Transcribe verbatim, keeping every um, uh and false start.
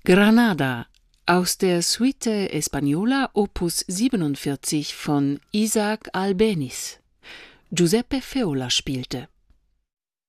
Granada aus der Suite Española Opus siebenundvierzig von Isaac Albéniz. Giuseppe Feola spielte.